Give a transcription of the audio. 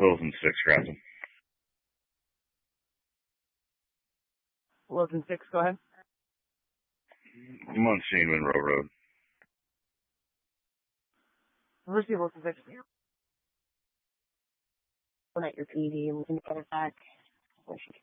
Wilson 6, Grafton. Wilson 6, go ahead. I'm on Shane Monroe Road. Receive Wilson 6. One at your PD and we can get it back when she